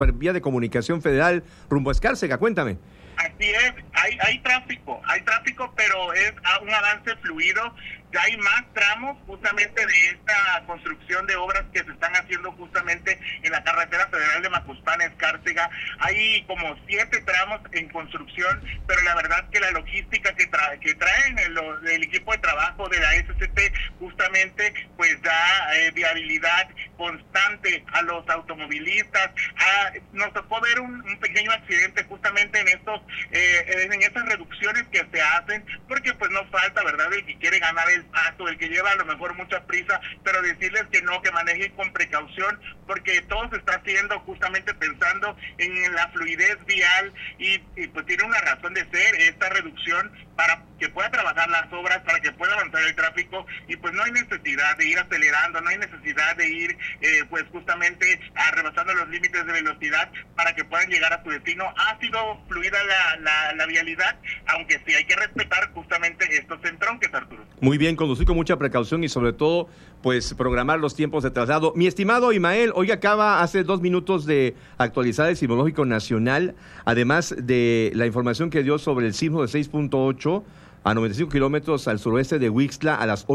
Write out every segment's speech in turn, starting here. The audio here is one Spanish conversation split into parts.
vía de comunicación federal rumbo a Escárcega. Cuéntame. Así es, hay tráfico, pero es un avance fluido. Ya hay más tramos justamente de esta construcción de obras que se están haciendo justamente en la carretera federal de Macuspana, Escárcega. Hay como 7 tramos en construcción, pero la verdad que la logística que traen el equipo de trabajo de la SCT justamente pues da viabilidad constante a los automovilistas. Nos tocó ver un pequeño accidente justamente en estas reducciones que se hacen, porque pues no falta, ¿verdad?, el que quiere ganar el paso, el que lleva a lo mejor mucha prisa, pero decirles que no, que manejen con precaución, porque todo se está haciendo justamente pensando en la fluidez vial y pues tiene una razón de ser esta reducción para que pueda trabajar las obras, para que pueda avanzar el tráfico, y pues no hay necesidad de ir acelerando, no hay necesidad de ir pues justamente rebasando los límites de velocidad para que puedan llegar a su destino. Ha sido fluida la vialidad, aunque sí hay que respetar justamente estos entronques, Arturo. Muy bien, conducir con mucha precaución y sobre todo pues programar los tiempos de traslado. Mi estimado Imael, hoy acaba hace 2 minutos de actualizar el Sismológico Nacional, además de la información que dio sobre el sismo de 6.8 a 95 kilómetros al suroeste de Huixtla a las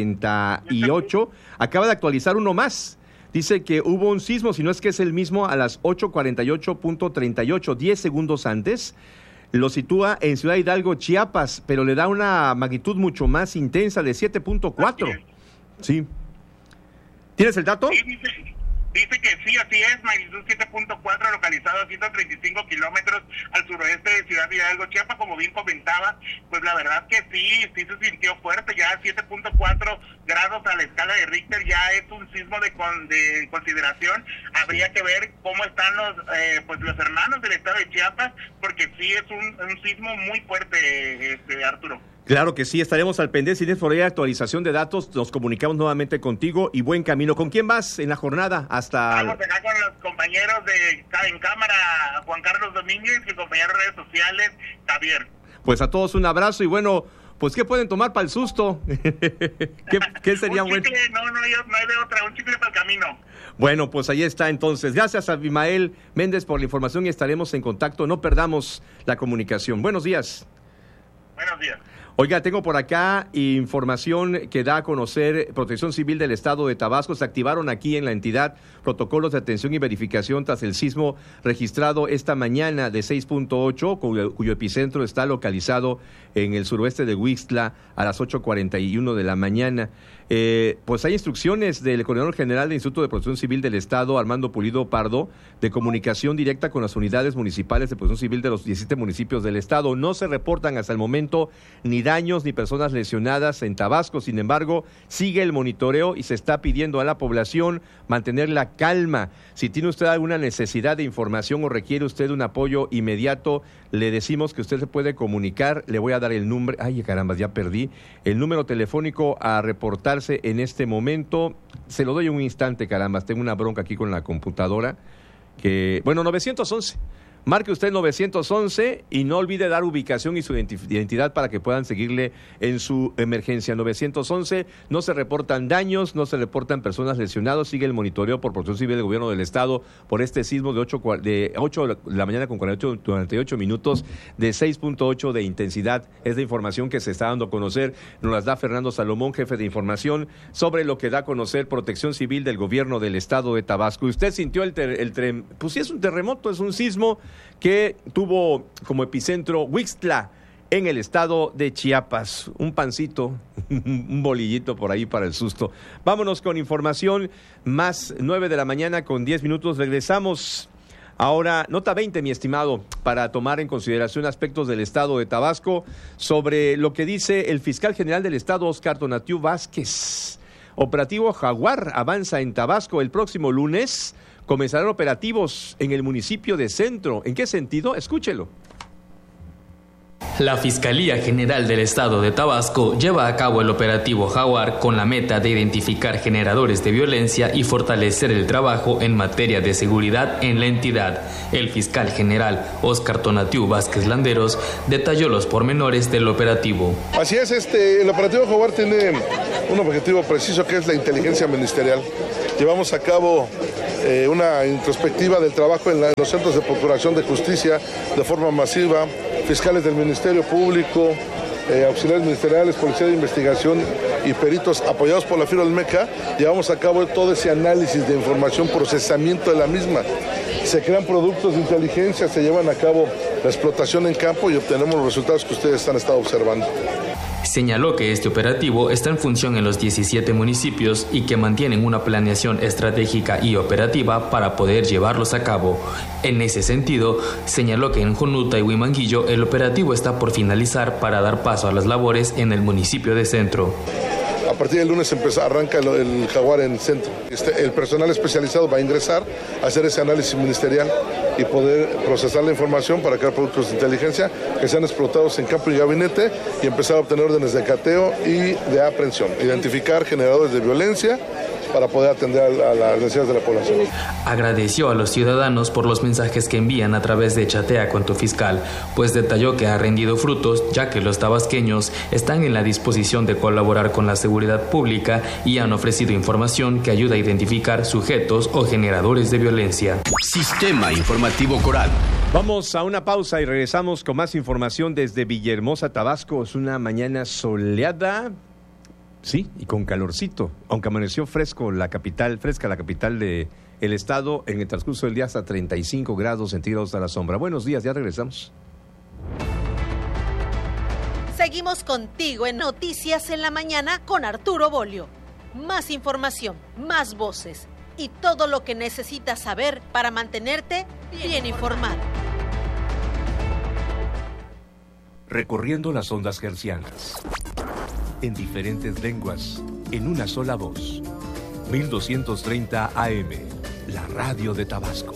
8:48. Acaba de actualizar uno más. Dice que hubo un sismo, si no es que es el mismo, a las 8:48.38, 10 segundos antes. Lo sitúa en Ciudad Hidalgo, Chiapas, pero le da una magnitud mucho más intensa de 7.4. Sí. ¿Tienes el dato? Sí, dice que sí, así es, magnitud 7.4, localizado a 135 kilómetros al suroeste de Ciudad Hidalgo, Chiapas. Como bien comentaba, pues la verdad que sí se sintió fuerte. Ya 7.4 grados a la escala de Richter ya es un sismo de consideración. Habría que ver cómo están los hermanos del estado de Chiapas, porque sí es un sismo muy fuerte, Arturo. Claro que sí, estaremos al pendiente. Si tienes por ahí actualización de datos, nos comunicamos nuevamente contigo y buen camino. ¿Con quién vas en la jornada? Vamos acá con los compañeros en cámara, Juan Carlos Domínguez, y compañeros de redes sociales, Javier. Pues a todos un abrazo y bueno, pues ¿qué pueden tomar para el susto? ¿Qué sería un chicle, bueno? No hay de otra, un chicle para el camino. Bueno, pues ahí está entonces. Gracias a Abimael Méndez por la información y estaremos en contacto. No perdamos la comunicación. Buenos días. Buenos días. Oiga, tengo por acá información que da a conocer Protección Civil del Estado de Tabasco. Se activaron aquí en la entidad protocolos de atención y verificación tras el sismo registrado esta mañana de 6.8, cuyo epicentro está localizado en el suroeste de Huixtla a las 8:41 de la mañana. Pues hay instrucciones del Coordinador General del Instituto de Protección Civil del Estado, Armando Pulido Pardo, de comunicación directa con las unidades municipales de protección civil de los 17 municipios del Estado. No se reportan hasta el momento ni daños ni personas lesionadas en Tabasco. Sin embargo, sigue el monitoreo y se está pidiendo a la población mantener la calma. Si tiene usted alguna necesidad de información o requiere usted un apoyo inmediato, le decimos que usted se puede comunicar. Le voy a dar el número. Ay, caramba, ya perdí. El número telefónico a reportarse en este momento. Se lo doy en un instante, caramba. Tengo una bronca aquí con la computadora. 911. Marque usted 911 y no olvide dar ubicación y su identidad para que puedan seguirle en su emergencia. 911, no se reportan daños, no se reportan personas lesionadas, sigue el monitoreo por Protección Civil del Gobierno del Estado por este sismo de 8 de la mañana con 48 minutos de 6.8 de intensidad. Es la información que se está dando a conocer, nos las da Fernando Salomón, jefe de información, sobre lo que da a conocer Protección Civil del Gobierno del Estado de Tabasco. ¿Usted sintió pues sí es un terremoto, es un sismo que tuvo como epicentro Huixtla en el estado de Chiapas? Un pancito, un bolillito por ahí para el susto. Vámonos con información, más 9 de la mañana con 10 minutos. Regresamos ahora, nota 20, mi estimado, para tomar en consideración aspectos del estado de Tabasco sobre lo que dice el fiscal general del estado, Óscar Tonatiuh Vázquez. Operativo Jaguar avanza en Tabasco. El próximo lunes comenzarán operativos en el municipio de Centro. ¿En qué sentido? Escúchelo. La Fiscalía General del Estado de Tabasco lleva a cabo el operativo Jaguar con la meta de identificar generadores de violencia y fortalecer el trabajo en materia de seguridad en la entidad. El fiscal general Óscar Tonatiuh Vázquez Landeros detalló los pormenores del operativo. Así es, el operativo Jaguar tiene un objetivo preciso que es la inteligencia ministerial. Llevamos a cabo una introspectiva del trabajo en los centros de procuración de justicia de forma masiva, fiscales del Ministerio Público, auxiliares ministeriales, policía de investigación y peritos apoyados por la FIRA Olmeca. Llevamos a cabo todo ese análisis de información, procesamiento de la misma. Se crean productos de inteligencia, se llevan a cabo la explotación en campo y obtenemos los resultados que ustedes han estado observando. Señaló que este operativo está en función en los 17 municipios y que mantienen una planeación estratégica y operativa para poder llevarlos a cabo. En ese sentido, señaló que en Jonuta y Huimanguillo el operativo está por finalizar para dar paso a las labores en el municipio de Centro. A partir del lunes arranca el Jaguar en Centro. El personal especializado va a ingresar a hacer ese análisis ministerial y poder procesar la información para crear productos de inteligencia que sean explotados en campo y gabinete y empezar a obtener órdenes de cateo y de aprehensión. Identificar generadores de violencia para poder atender a las necesidades de la población. Agradeció a los ciudadanos por los mensajes que envían a través de Chatea con tu fiscal, pues detalló que ha rendido frutos, ya que los tabasqueños están en la disposición de colaborar con la seguridad pública y han ofrecido información que ayuda a identificar sujetos o generadores de violencia. Sistema Informativo Coral. Vamos a una pausa y regresamos con más información desde Villahermosa, Tabasco. Es una mañana soleada. Sí, y con calorcito, aunque amaneció fresca la capital del estado, en el transcurso del día hasta 35 grados centígrados a la sombra. Buenos días, ya regresamos. Seguimos contigo en Noticias en la Mañana con Arturo Bolio. Más información, más voces y todo lo que necesitas saber para mantenerte bien informado. Recorriendo las ondas hercianas. En diferentes lenguas, en una sola voz. 1230 AM, la radio de Tabasco.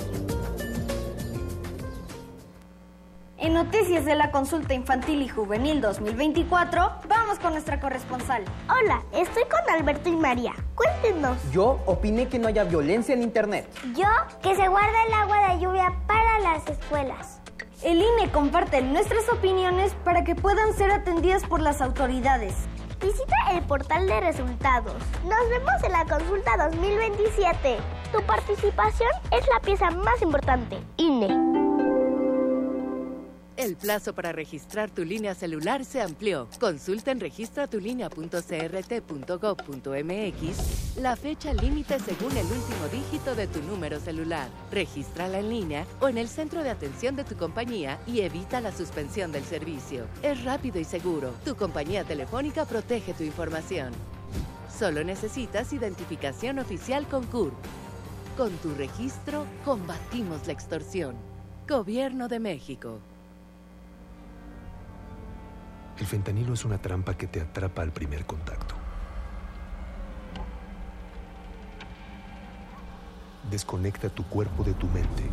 En Noticias de la Consulta Infantil y Juvenil 2024, vamos con nuestra corresponsal. Hola, estoy con Alberto y María. Cuéntenos. Yo opiné que no haya violencia en Internet. Yo, que se guarda el agua de lluvia para las escuelas. El INE comparte nuestras opiniones para que puedan ser atendidas por las autoridades. Visita el portal de resultados. Nos vemos en la consulta 2027. Tu participación es la pieza más importante. INE. El plazo para registrar tu línea celular se amplió. Consulta en registratulínea.crt.gov.mx la fecha límite según el último dígito de tu número celular. Regístrala en línea o en el centro de atención de tu compañía y evita la suspensión del servicio. Es rápido y seguro. Tu compañía telefónica protege tu información. Solo necesitas identificación oficial con CURP. Con tu registro, combatimos la extorsión. Gobierno de México. El fentanilo es una trampa que te atrapa al primer contacto. Desconecta tu cuerpo de tu mente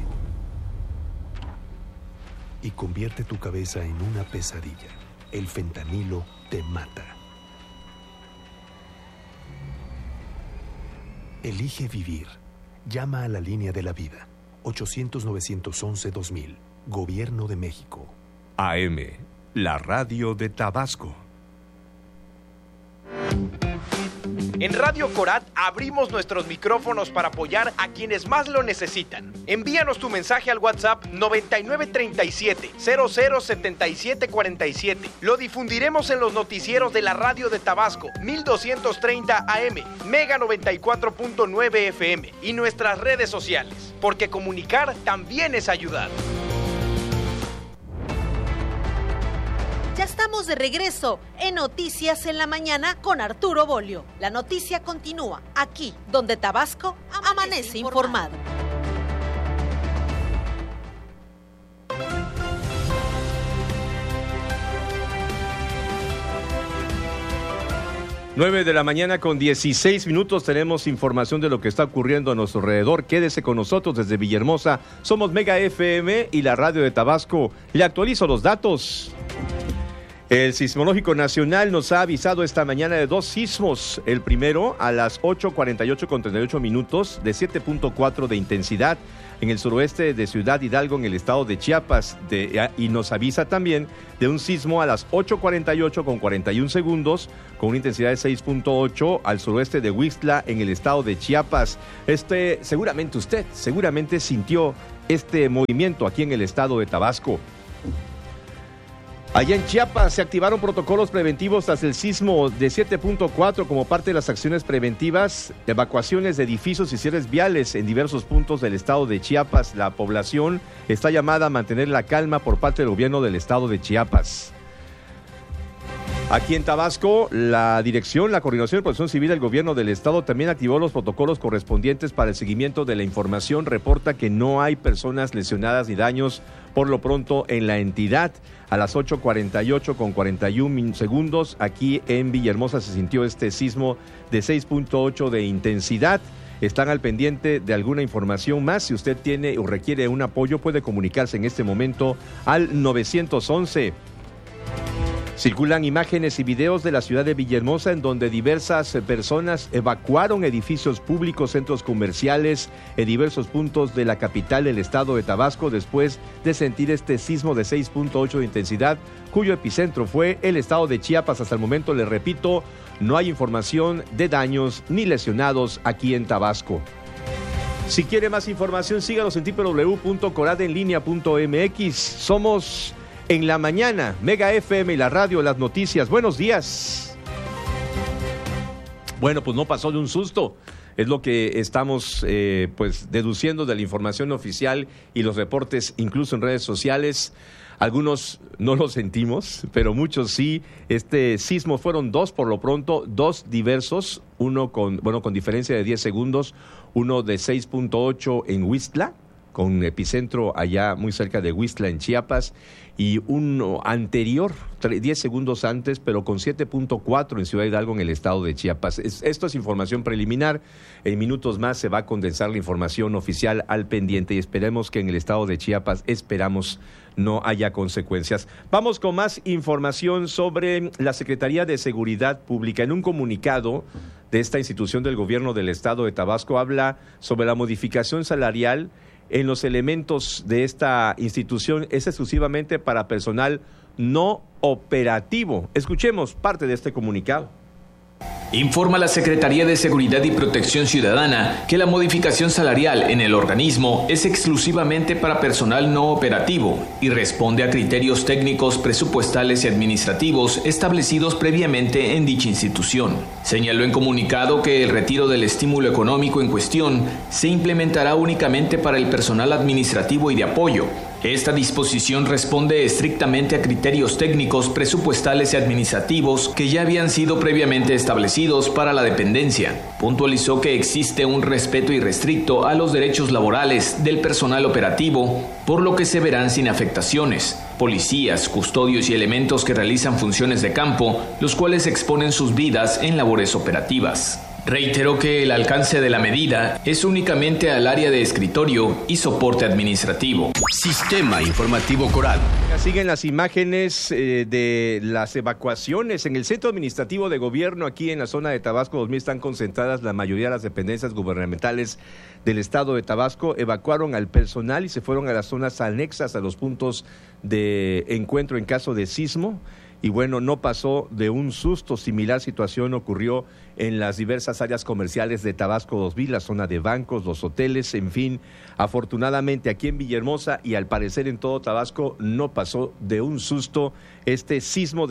y convierte tu cabeza en una pesadilla. El fentanilo te mata. Elige vivir. Llama a la línea de la vida. 800-911-2000. Gobierno de México. AM, la radio de Tabasco. En Radio Corat abrimos nuestros micrófonos para apoyar a quienes más lo necesitan. Envíanos tu mensaje al WhatsApp 9937-007747. Lo difundiremos en los noticieros de la radio de Tabasco, 1230 AM, Mega 94.9 FM y nuestras redes sociales, porque comunicar también es ayudar. Ya estamos de regreso en Noticias en la Mañana con Arturo Bolio. La noticia continúa aquí, donde Tabasco amanece informado. Nueve de la mañana con 16 minutos. Tenemos información de lo que está ocurriendo a nuestro alrededor. Quédese con nosotros desde Villahermosa. Somos Mega FM y la radio de Tabasco. Le actualizo los datos. El Sismológico Nacional nos ha avisado esta mañana de 2 sismos. El primero a las 8:48 con 38 minutos de 7.4 de intensidad en el suroeste de Ciudad Hidalgo, en el estado de Chiapas, y nos avisa también de un sismo a las 8:48 con 41 segundos, con una intensidad de 6.8 al suroeste de Huixtla, en el estado de Chiapas. Seguramente sintió este movimiento aquí en el estado de Tabasco. Allá en Chiapas se activaron protocolos preventivos tras el sismo de 7.4 como parte de las acciones preventivas, evacuaciones de edificios y cierres viales en diversos puntos del estado de Chiapas. La población está llamada a mantener la calma por parte del gobierno del estado de Chiapas. Aquí en Tabasco, la Coordinación de Protección Civil del Gobierno del Estado también activó los protocolos correspondientes para el seguimiento de la información. Reporta que no hay personas lesionadas ni daños por lo pronto en la entidad. A las 8:48 con 41 segundos, aquí en Villahermosa se sintió este sismo de 6.8 de intensidad. Están al pendiente de alguna información más. Si usted tiene o requiere un apoyo, puede comunicarse en este momento al 911. Circulan imágenes y videos de la ciudad de Villahermosa en donde diversas personas evacuaron edificios públicos, centros comerciales en diversos puntos de la capital del estado de Tabasco después de sentir este sismo de 6.8 de intensidad, cuyo epicentro fue el estado de Chiapas. Hasta el momento, les repito, no hay información de daños ni lesionados aquí en Tabasco. Si quiere más información, síganos en www.coradenlinea.mx. Somos En la Mañana, Mega FM y la radio, las noticias. Buenos días. Bueno, pues no pasó de un susto. Es lo que estamos deduciendo de la información oficial y los reportes, incluso en redes sociales. Algunos no lo sentimos, pero muchos sí. Este sismo fueron dos por lo pronto, dos diversos, uno con diferencia de 10 segundos, uno de 6.8 en Huixtla, con epicentro allá muy cerca de Huixtla, en Chiapas, y uno anterior, 10 segundos antes, pero con 7.4 en Ciudad Hidalgo, en el estado de Chiapas. Esto es información preliminar. En minutos más se va a condensar la información oficial al pendiente y esperemos que en el estado de Chiapas, no haya consecuencias. Vamos con más información sobre la Secretaría de Seguridad Pública. En un comunicado de esta institución del gobierno del estado de Tabasco habla sobre la modificación salarial en los elementos de esta institución. Es exclusivamente para personal no operativo. Escuchemos parte de este comunicado. Informa la Secretaría de Seguridad y Protección Ciudadana que la modificación salarial en el organismo es exclusivamente para personal no operativo y responde a criterios técnicos, presupuestales y administrativos establecidos previamente en dicha institución. Señaló en comunicado que el retiro del estímulo económico en cuestión se implementará únicamente para el personal administrativo y de apoyo. Esta disposición responde estrictamente a criterios técnicos, presupuestales y administrativos que ya habían sido previamente establecidos para la dependencia. Puntualizó que existe un respeto irrestricto a los derechos laborales del personal operativo, por lo que se verán sin afectaciones policías, custodios y elementos que realizan funciones de campo, los cuales exponen sus vidas en labores operativas. Reiteró que el alcance de la medida es únicamente al área de escritorio y soporte administrativo. Sistema Informativo Coral. Siguen las imágenes de las evacuaciones en el Centro Administrativo de Gobierno aquí en la zona de Tabasco 2000. Están concentradas la mayoría de las dependencias gubernamentales del estado de Tabasco. Evacuaron al personal y se fueron a las zonas anexas a los puntos de encuentro en caso de sismo. Y bueno, no pasó de un susto. Similar situación ocurrió en las diversas áreas comerciales de Tabasco 2000, la zona de bancos, los hoteles, en fin. Afortunadamente aquí en Villahermosa y al parecer en todo Tabasco no pasó de un susto este sismo de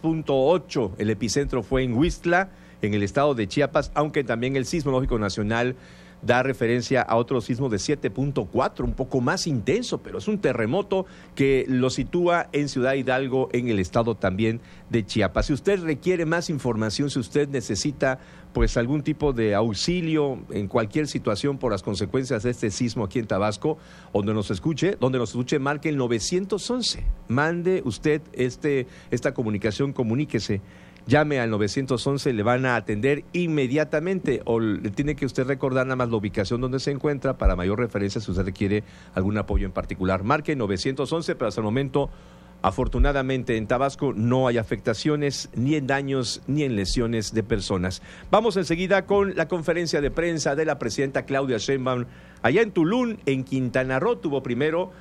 6.8. El epicentro fue en Huixtla, en el estado de Chiapas, aunque también el Sismológico Nacional da referencia a otro sismo de 7.4, un poco más intenso, pero es un terremoto que lo sitúa en Ciudad Hidalgo, en el estado también de Chiapas. Si usted requiere más información, si usted necesita algún tipo de auxilio en cualquier situación por las consecuencias de este sismo aquí en Tabasco, donde nos escuche, marque el 911. Mande usted esta comunicación, comuníquese. Llame al 911, le van a atender inmediatamente, o le tiene que usted recordar nada más la ubicación donde se encuentra para mayor referencia si usted requiere algún apoyo en particular. Marque 911, pero hasta el momento Afortunadamente en Tabasco no hay afectaciones ni en daños ni en lesiones de personas. Vamos enseguida con la conferencia de prensa de la presidenta Claudia Sheinbaum allá en Tulum, en Quintana Roo. Tuvo primero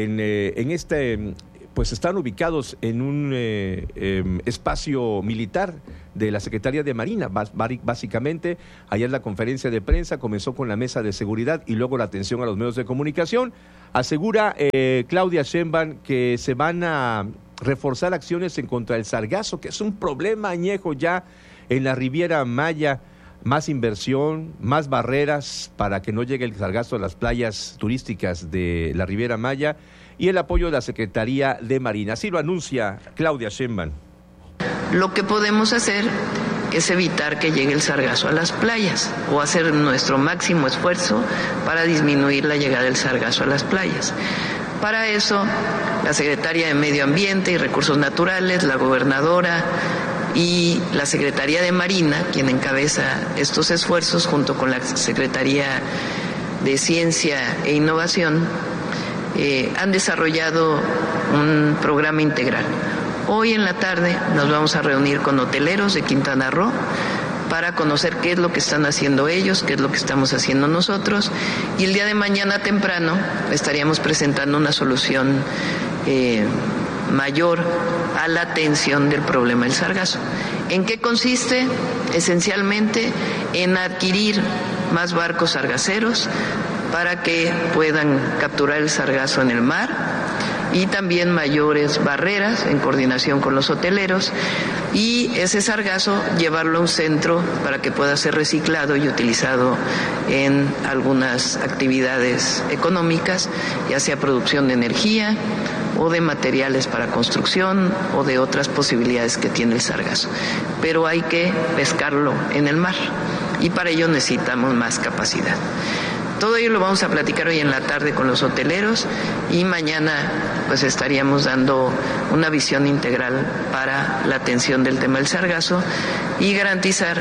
pues están ubicados en un espacio militar de la Secretaría de Marina, básicamente. Ayer la conferencia de prensa comenzó con la mesa de seguridad y luego la atención a los medios de comunicación. Asegura Claudia Sheinbaum que se van a reforzar acciones en contra del sargazo, que es un problema añejo ya en la Riviera Maya. Más inversión, más barreras para que no llegue el sargazo a las playas turísticas de la Riviera Maya y el apoyo de la Secretaría de Marina. Así lo anuncia Claudia Sheinbaum. Lo que podemos hacer es evitar que llegue el sargazo a las playas o hacer nuestro máximo esfuerzo para disminuir la llegada del sargazo a las playas. Para eso, la Secretaría de Medio Ambiente y Recursos Naturales, la gobernadora y la Secretaría de Marina, quien encabeza estos esfuerzos junto con la Secretaría de Ciencia e Innovación, han desarrollado un programa integral. Hoy en la tarde nos vamos a reunir con hoteleros de Quintana Roo para conocer qué es lo que están haciendo ellos, qué es lo que estamos haciendo nosotros, y el día de mañana temprano estaríamos presentando una solución mayor a la atención del problema del sargazo. ¿En qué consiste? Esencialmente en adquirir más barcos sargaceros para que puedan capturar el sargazo en el mar y también mayores barreras en coordinación con los hoteleros y ese sargazo llevarlo a un centro para que pueda ser reciclado y utilizado en algunas actividades económicas, ya sea producción de energía o de materiales para construcción o de otras posibilidades que tiene el sargazo. Pero hay que pescarlo en el mar y para ello necesitamos más capacidad. Todo ello lo vamos a platicar hoy en la tarde con los hoteleros y mañana pues estaríamos dando una visión integral para la atención del tema del sargazo y garantizar,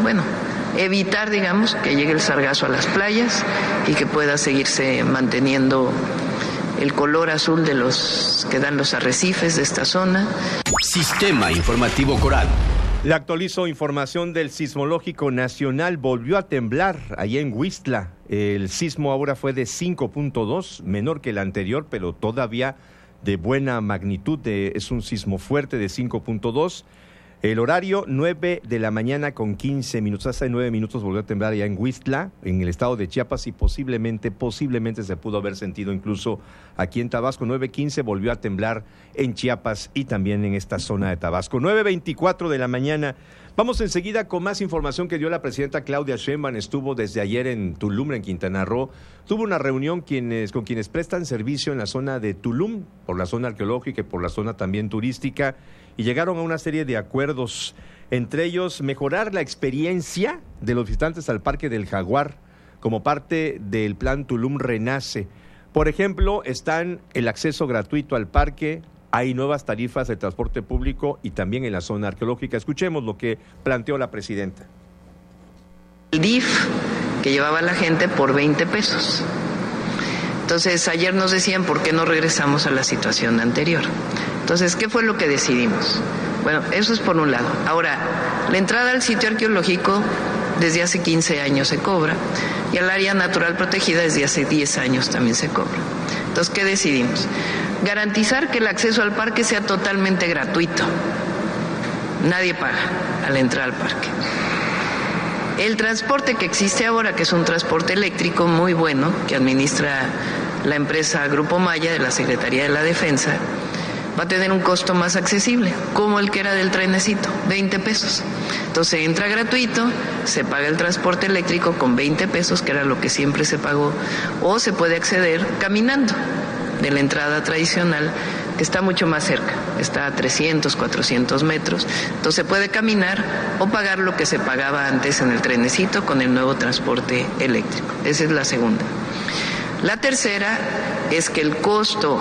evitar, que llegue el sargazo a las playas y que pueda seguirse manteniendo el color azul de los que dan los arrecifes de esta zona. Sistema Informativo Coral. Le actualizo información del Sismológico Nacional. Volvió a temblar allá en Huistla. El sismo ahora fue de 5.2, menor que el anterior, pero todavía de buena magnitud. Es un sismo fuerte de 5.2. El horario 9 de la mañana con 15 minutos. Hace 9 minutos volvió a temblar allá en Huistla, en el estado de Chiapas, y posiblemente se pudo haber sentido incluso aquí en Tabasco. 9:15 volvió a temblar en Chiapas y también en esta zona de Tabasco. 9:24 de la mañana. Vamos enseguida con más información que dio la presidenta Claudia Sheinbaum. Estuvo desde ayer en Tulum, en Quintana Roo. Tuvo una reunión con quienes prestan servicio en la zona de Tulum, por la zona arqueológica y por la zona también turística, y llegaron a una serie de acuerdos, entre ellos mejorar la experiencia de los visitantes al Parque del Jaguar como parte del plan Tulum Renace. Por ejemplo, están el acceso gratuito al parque, hay nuevas tarifas de transporte público y también en la zona arqueológica. Escuchemos lo que planteó la presidenta. El DIF que llevaba a la gente por 20 pesos. Entonces, ayer nos decían por qué no regresamos a la situación anterior. Entonces, ¿qué fue lo que decidimos? Bueno, eso es por un lado. Ahora, la entrada al sitio arqueológico desde hace 15 años se cobra y al área natural protegida desde hace 10 años también se cobra. Entonces, ¿qué decidimos? Garantizar que el acceso al parque sea totalmente gratuito. Nadie paga al entrar al parque. El transporte que existe ahora, que es un transporte eléctrico muy bueno, que administra la empresa Grupo Maya de la Secretaría de la Defensa, va a tener un costo más accesible, como el que era del trenecito, 20 pesos. Entonces entra gratuito, se paga el transporte eléctrico con 20 pesos, que era lo que siempre se pagó, o se puede acceder caminando de la entrada tradicional, que está mucho más cerca, está a 300, 400 metros. Entonces se puede caminar o pagar lo que se pagaba antes en el trenecito con el nuevo transporte eléctrico. Esa es la segunda. La tercera es que el costo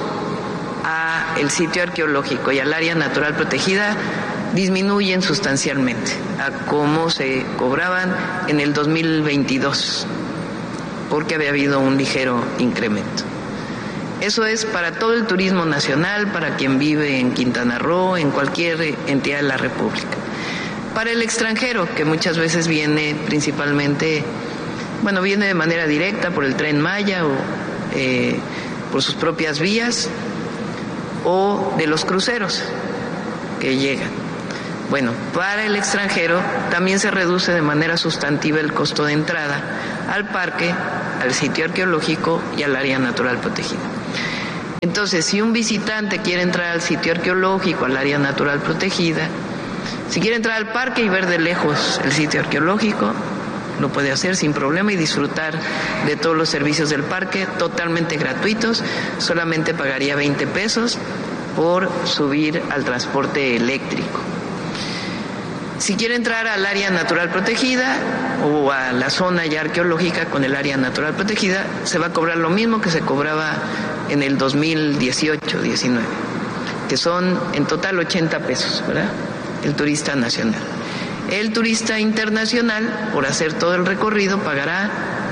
al sitio arqueológico y al área natural protegida disminuyen sustancialmente a cómo se cobraban en el 2022, porque había habido un ligero incremento. Eso es para todo el turismo nacional, para quien vive en Quintana Roo, en cualquier entidad de la República. Para el extranjero, que muchas veces viene principalmente, viene de manera directa por el Tren Maya o por sus propias vías, o de los cruceros que llegan. Bueno, para el extranjero también se reduce de manera sustantiva el costo de entrada al parque, al sitio arqueológico y al área natural protegida. Entonces, si un visitante quiere entrar al sitio arqueológico, al área natural protegida, si quiere entrar al parque y ver de lejos el sitio arqueológico, lo puede hacer sin problema y disfrutar de todos los servicios del parque totalmente gratuitos. Solamente pagaría 20 pesos por subir al transporte eléctrico. Si quiere entrar al área natural protegida o a la zona ya arqueológica con el área natural protegida, se va a cobrar lo mismo que se cobraba en el 2018-19, que son en total 80 pesos, ¿verdad? El turista nacional. El turista internacional, por hacer todo el recorrido, pagará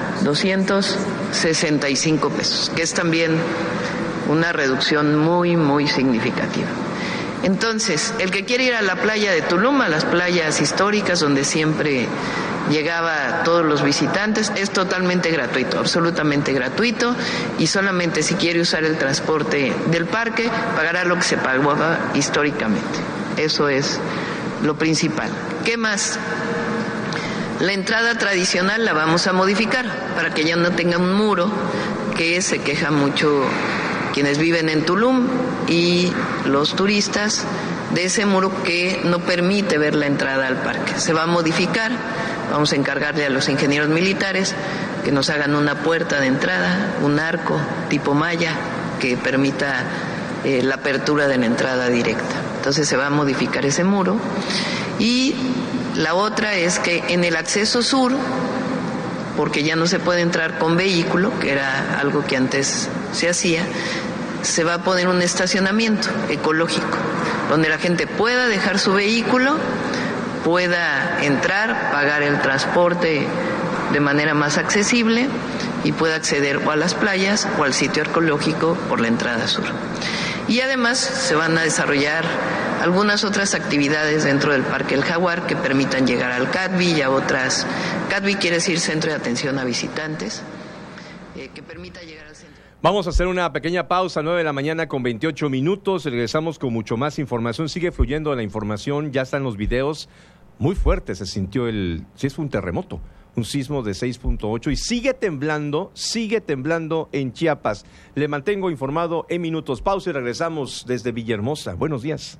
265 pesos, que es también una reducción muy, muy significativa. Entonces, el que quiere ir a la playa de Tulum, a las playas históricas donde siempre llegaba todos los visitantes, es totalmente gratuito, absolutamente gratuito, y solamente si quiere usar el transporte del parque, pagará lo que se pagaba históricamente. Eso es lo principal. ¿Qué más? La entrada tradicional la vamos a modificar para que ya no tenga un muro, que se queja mucho quienes viven en Tulum y los turistas de ese muro que no permite ver la entrada al parque. Se va a modificar, vamos a encargarle a los ingenieros militares que nos hagan una puerta de entrada, un arco tipo malla que permita la apertura de la entrada directa. Entonces se va a modificar ese muro. Y la otra es que en el acceso sur, porque ya no se puede entrar con vehículo, que era algo que antes se hacía, se va a poner un estacionamiento ecológico, donde la gente pueda dejar su vehículo, pueda entrar, pagar el transporte de manera más accesible y pueda acceder o a las playas o al sitio arqueológico por la entrada sur. Y además se van a desarrollar algunas otras actividades dentro del Parque El Jaguar que permitan llegar al CADVI y a otras. CADVI quiere decir Centro de Atención a Visitantes, que permita llegar al centro. Vamos a hacer una pequeña pausa, 9 de la mañana con 28 minutos. Regresamos con mucho más información. Sigue fluyendo la información, ya están los videos. Muy fuerte se sintió sí, es un terremoto, un sismo de 6.8 y sigue temblando en Chiapas. Le mantengo informado en minutos. Pausa y regresamos desde Villahermosa. Buenos días.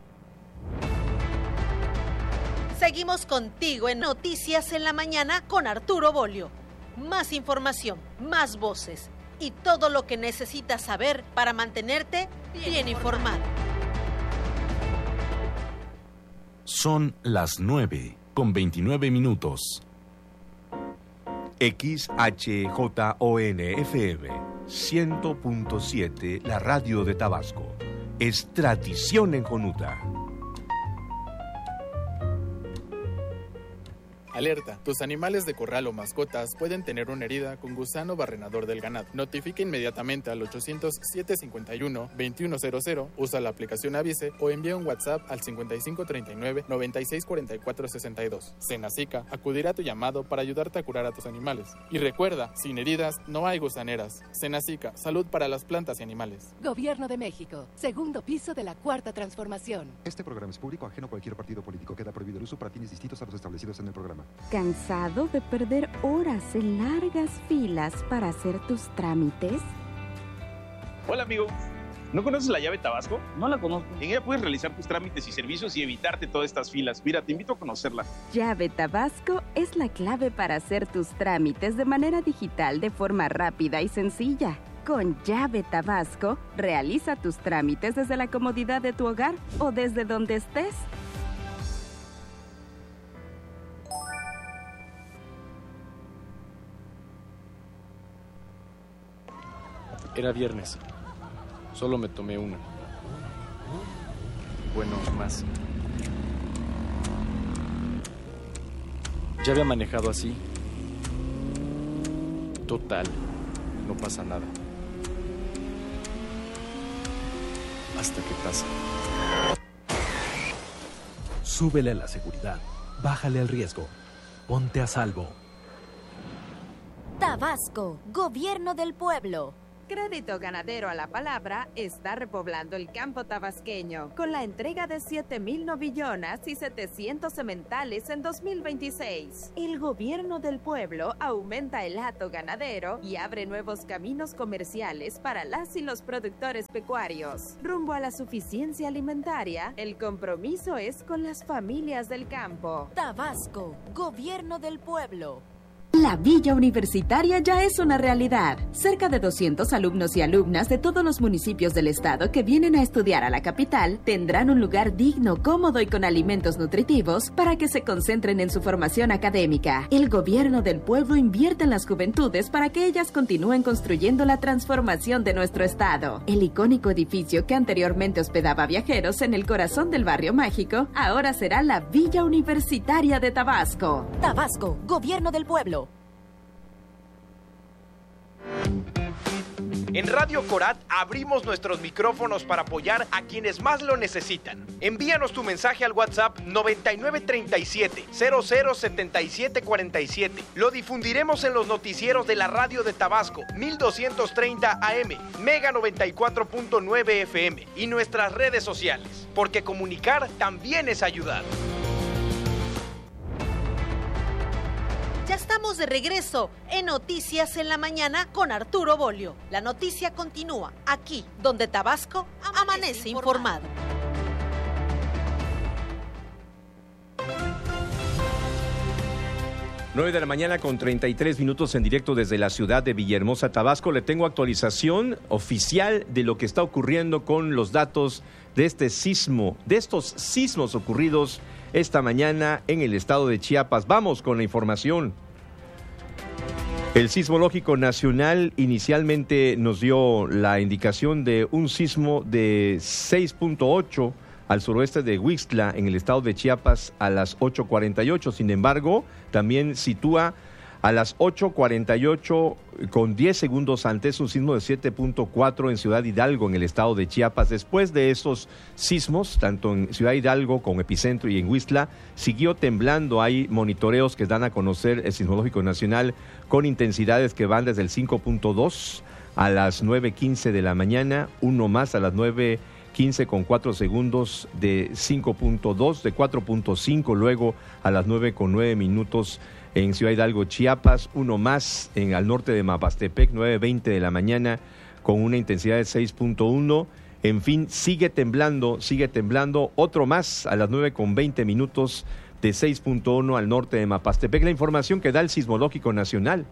Seguimos contigo en Noticias en la Mañana con Arturo Bolio. Más información, más voces y todo lo que necesitas saber para mantenerte bien informado. Son las 9:29. XHJON-FM 100.7, la radio de Tabasco. Es tradición en Jonuta. Alerta, tus animales de corral o mascotas pueden tener una herida con gusano barrenador del ganado. Notifica inmediatamente al 800-751-2100, usa la aplicación Avise o envía un WhatsApp al 5539-964462. Senacica acudirá a tu llamado para ayudarte a curar a tus animales. Y recuerda, sin heridas no hay gusaneras. Senacica, salud para las plantas y animales. Gobierno de México, segundo piso de la Cuarta Transformación. Este programa es público, ajeno a cualquier partido político. Queda prohibido el uso para fines distintos a los establecidos en el programa. ¿Cansado de perder horas en largas filas para hacer tus trámites? Hola amigo, ¿no conoces la llave Tabasco? No la conozco. En ella puedes realizar tus trámites y servicios y evitarte todas estas filas. Mira, te invito a conocerla. Llave Tabasco es la clave para hacer tus trámites de manera digital de forma rápida y sencilla. Con Llave Tabasco, realiza tus trámites desde la comodidad de tu hogar o desde donde estés. Era viernes. Solo me tomé una. Bueno, más. Ya había manejado así. Total, no pasa nada. hasta que pasa. Súbele a la seguridad, bájale al riesgo, ponte a salvo. Tabasco, Gobierno del Pueblo. Crédito Ganadero a la Palabra está repoblando el campo tabasqueño con la entrega de 7,000 novillonas y 700 sementales en 2026. El Gobierno del Pueblo aumenta el hato ganadero y abre nuevos caminos comerciales para las y los productores pecuarios. Rumbo a la suficiencia alimentaria, el compromiso es con las familias del campo. Tabasco, Gobierno del Pueblo. La Villa Universitaria ya es una realidad. Cerca de 200 alumnos y alumnas de todos los municipios del estado que vienen a estudiar a la capital tendrán un lugar digno, cómodo y con alimentos nutritivos para que se concentren en su formación académica. El Gobierno del Pueblo invierte en las juventudes para que ellas continúen construyendo la transformación de nuestro estado. El icónico edificio que anteriormente hospedaba viajeros en el corazón del Barrio Mágico ahora será la Villa Universitaria de Tabasco. Tabasco, Gobierno del Pueblo. En Radio Corat abrimos nuestros micrófonos para apoyar a quienes más lo necesitan. Envíanos tu mensaje al WhatsApp 9937-007747. Lo difundiremos en los noticieros de la radio de Tabasco, 1230 AM, Mega 94.9 FM y nuestras redes sociales, porque comunicar también es ayudar. Ya estamos de regreso en Noticias en la Mañana con Arturo Bolio. La noticia continúa aquí, donde Tabasco amanece informado. 9 de la mañana con 33 minutos en directo desde la ciudad de Villahermosa, Tabasco. Le tengo actualización oficial de lo que está ocurriendo con los datos de este sismo, de estos sismos ocurridos esta mañana en el estado de Chiapas. Vamos con la información. El Sismológico Nacional inicialmente nos dio la indicación de un sismo de 6.8 al suroeste de Huixtla, en el estado de Chiapas, a las 8:48. Sin embargo, también sitúa a las 8:48 con 10 segundos antes un sismo de 7.4 en Ciudad Hidalgo, en el estado de Chiapas. Después de esos sismos, tanto en Ciudad Hidalgo con epicentro y en Huixtla, siguió temblando. Hay monitoreos que dan a conocer el Sismológico Nacional con intensidades que van desde el 5.2 a las 9:15 de la mañana, uno más a las 9:15 con 4 segundos de 5.2, de 4.5 luego a las 9:09 minutos en Ciudad Hidalgo, Chiapas, uno más al norte de Mapastepec, 9:20 de la mañana con una intensidad de 6.1. En fin, sigue temblando, otro más a las 9:20 minutos de 6.1 al norte de Mapastepec. La información que da el Sismológico Nacional.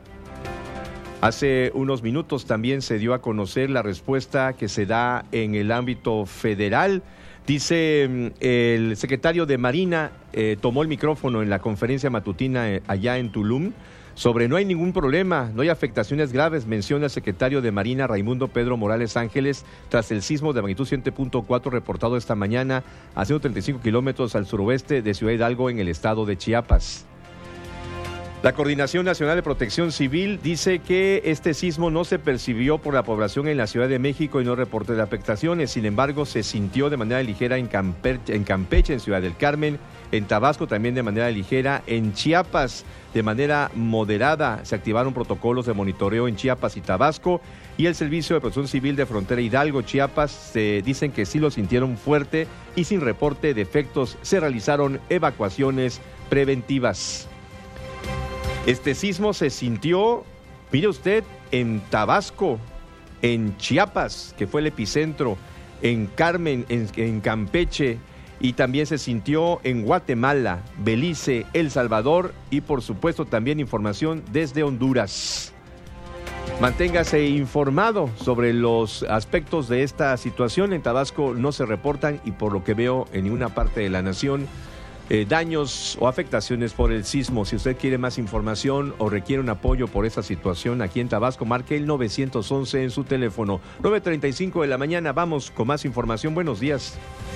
Hace unos minutos también se dio a conocer la respuesta que se da en el ámbito federal. Dice el secretario de Marina, tomó el micrófono en la conferencia matutina allá en Tulum, sobre no hay ningún problema, no hay afectaciones graves, menciona el secretario de Marina Raimundo Pedro Morales Ángeles, tras el sismo de magnitud 7.4 reportado esta mañana a 135 kilómetros al suroeste de Ciudad Hidalgo, en el estado de Chiapas. La Coordinación Nacional de Protección Civil dice que este sismo no se percibió por la población en la Ciudad de México y no reportó de afectaciones. Sin embargo, se sintió de manera ligera en Campeche, en Ciudad del Carmen, en Tabasco también de manera ligera, en Chiapas de manera moderada. Se activaron protocolos de monitoreo en Chiapas y Tabasco, y el Servicio de Protección Civil de Frontera Hidalgo, Chiapas, dicen que sí lo sintieron fuerte y sin reporte de efectos se realizaron evacuaciones preventivas. Este sismo se sintió, mire usted, en Tabasco, en Chiapas, que fue el epicentro, en Carmen, en Campeche, y también se sintió en Guatemala, Belice, El Salvador y por supuesto también información desde Honduras. Manténgase informado sobre los aspectos de esta situación. En Tabasco no se reportan, y por lo que veo en ninguna parte de la nación, daños o afectaciones por el sismo. Si usted quiere más información o requiere un apoyo por esta situación aquí en Tabasco, marque el 911 en su teléfono. 9:35 de la mañana, vamos con más información. Buenos días.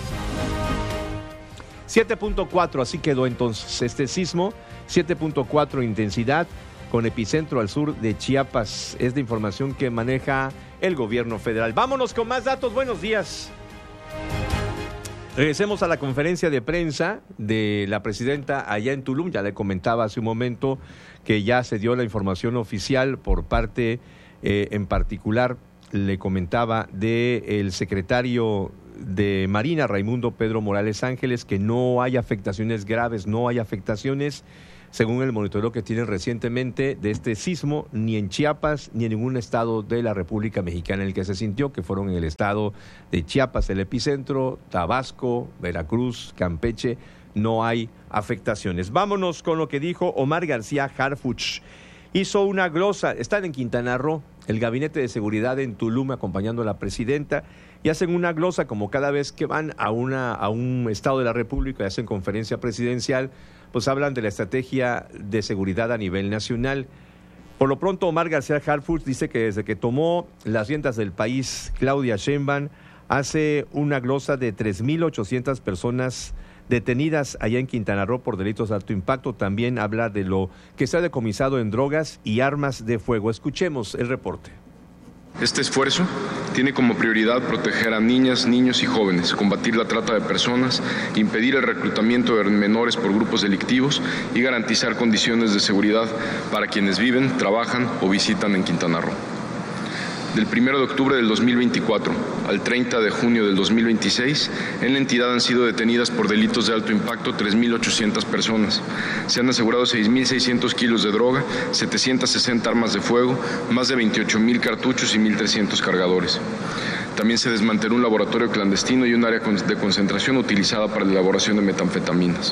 7.4, así quedó entonces este sismo, 7.4 intensidad, con epicentro al sur de Chiapas. Es la información que maneja el gobierno federal. Vámonos con más datos. Buenos días. Regresemos a la conferencia de prensa de la presidenta allá en Tulum. Ya le comentaba hace un momento que ya se dio la información oficial por parte, en particular, le comentaba del secretario de Marina, Raimundo Pedro Morales Ángeles, que no hay afectaciones graves, no hay afectaciones, según el monitoreo que tienen recientemente de este sismo, ni en Chiapas ni en ningún estado de la República Mexicana en el que se sintió, que fueron en el estado de Chiapas, el epicentro, Tabasco, Veracruz, Campeche, no hay afectaciones. Vámonos con lo que dijo Omar García Harfuch. Hizo una glosa, están en Quintana Roo, el Gabinete de Seguridad en Tulum acompañando a la presidenta, y hacen una glosa como cada vez que van a un estado de la República y hacen conferencia presidencial, pues hablan de la estrategia de seguridad a nivel nacional. Por lo pronto, Omar García Harfuch dice que desde que tomó las riendas del país, Claudia Sheinbaum hace una glosa de 3,800 personas detenidas allá en Quintana Roo por delitos de alto impacto. También habla de lo que se ha decomisado en drogas y armas de fuego. Escuchemos el reporte. Este esfuerzo tiene como prioridad proteger a niñas, niños y jóvenes, combatir la trata de personas, impedir el reclutamiento de menores por grupos delictivos y garantizar condiciones de seguridad para quienes viven, trabajan o visitan en Quintana Roo. Del 1 de octubre del 2024 al 30 de junio del 2026, en la entidad han sido detenidas por delitos de alto impacto 3,800 personas. Se han asegurado 6,600 kilos de droga, 760 armas de fuego, más de 28,000 cartuchos y 1,300 cargadores. También se desmanteló un laboratorio clandestino y un área de concentración utilizada para la elaboración de metanfetaminas.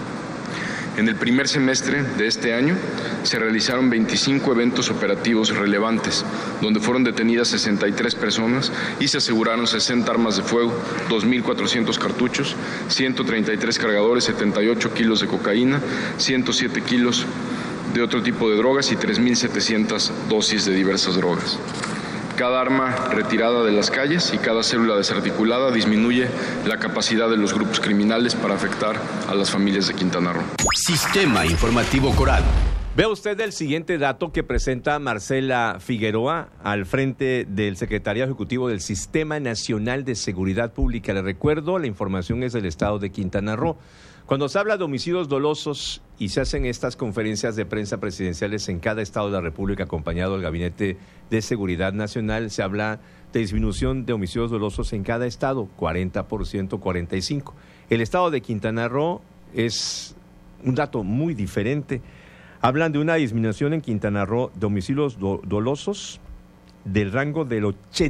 En el primer semestre de este año se realizaron 25 eventos operativos relevantes, donde fueron detenidas 63 personas y se aseguraron 60 armas de fuego, 2,400 cartuchos, 133 cargadores, 78 kilos de cocaína, 107 kilos de otro tipo de drogas y 3,700 dosis de diversas drogas. Cada arma retirada de las calles y cada célula desarticulada disminuye la capacidad de los grupos criminales para afectar a las familias de Quintana Roo. Sistema Informativo Coral. Vea usted el siguiente dato que presenta Marcela Figueroa al frente del Secretariado Ejecutivo del Sistema Nacional de Seguridad Pública. Le recuerdo, la información es del estado de Quintana Roo. Cuando se habla de homicidios dolosos y se hacen estas conferencias de prensa presidenciales en cada estado de la República acompañado del Gabinete de Seguridad Nacional, se habla de disminución de homicidios dolosos en cada estado, 40%, 45%. El estado de Quintana Roo es un dato muy diferente. Hablan de una disminución en Quintana Roo de homicidios dolosos del rango del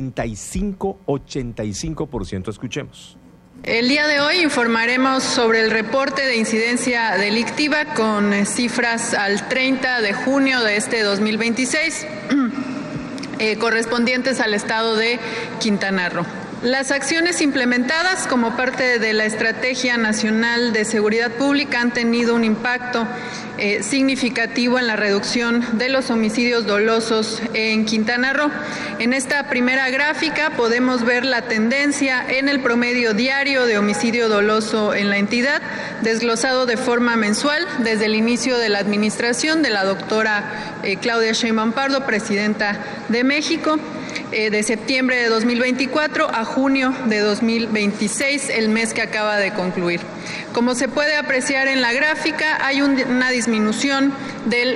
85%. Escuchemos. El día de hoy informaremos sobre el reporte de incidencia delictiva con cifras al 30 de junio de este 2026, correspondientes al estado de Quintana Roo. Las acciones implementadas como parte de la Estrategia Nacional de Seguridad Pública han tenido un impacto significativo en la reducción de los homicidios dolosos en Quintana Roo. En esta primera gráfica podemos ver la tendencia en el promedio diario de homicidio doloso en la entidad, desglosado de forma mensual desde el inicio de la administración de la doctora Claudia Sheinbaum Pardo, presidenta de México. De septiembre de 2024 a junio de 2026, el mes que acaba de concluir. Como se puede apreciar en la gráfica, hay una disminución del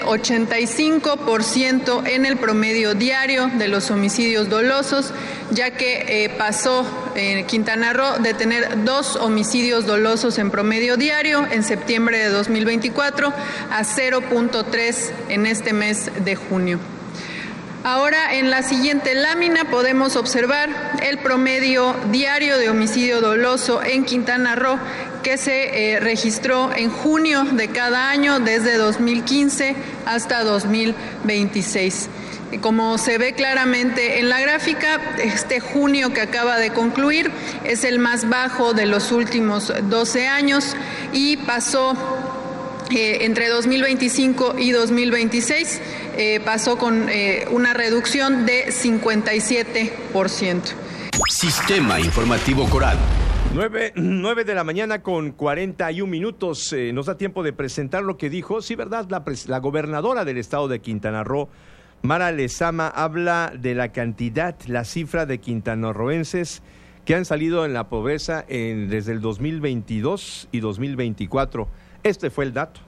85% en el promedio diario de los homicidios dolosos, ya que pasó en Quintana Roo de tener 2 homicidios dolosos en promedio diario en septiembre de 2024 a 0.3 en este mes de junio. Ahora, en la siguiente lámina podemos observar el promedio diario de homicidio doloso en Quintana Roo que se registró en junio de cada año desde 2015 hasta 2026. Como se ve claramente en la gráfica, este junio que acaba de concluir es el más bajo de los últimos 12 años y pasó entre 2025 y 2026, pasó con una reducción de 57%. Sistema Informativo Coral. 9 de la mañana con 41 minutos. Nos da tiempo de presentar lo que dijo. Sí, ¿verdad? La gobernadora del estado de Quintana Roo, Mara Lezama, habla de la cantidad, la cifra de quintanarroenses que han salido en la pobreza desde el 2022 y 2024. Este fue el dato.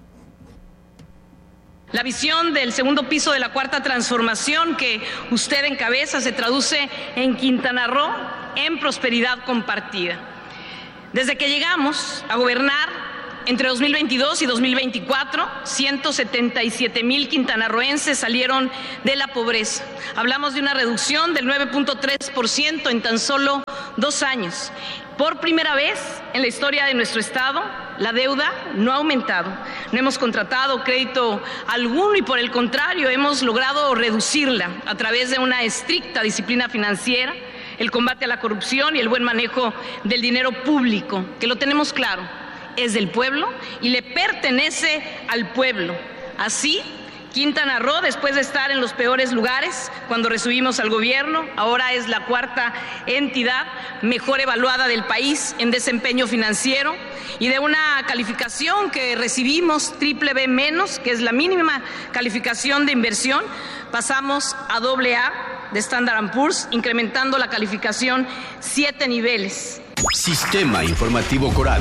La visión del segundo piso de la Cuarta Transformación que usted encabeza se traduce en Quintana Roo en prosperidad compartida. Desde que llegamos a gobernar entre 2022 y 2024, 177,000 quintanarroenses salieron de la pobreza. Hablamos de una reducción del 9.3% en tan solo 2 años. Por primera vez en la historia de nuestro Estado, la deuda no ha aumentado. No hemos contratado crédito alguno y por el contrario hemos logrado reducirla a través de una estricta disciplina financiera, el combate a la corrupción y el buen manejo del dinero público, que lo tenemos claro, es del pueblo y le pertenece al pueblo. Así, Quintana Roo, después de estar en los peores lugares cuando recibimos al gobierno, ahora es la 4ª entidad mejor evaluada del país en desempeño financiero y de una calificación que recibimos BBB-, que es la mínima calificación de inversión, pasamos a AA de Standard & Poor's, incrementando la calificación 7 niveles. Sistema Informativo Coral.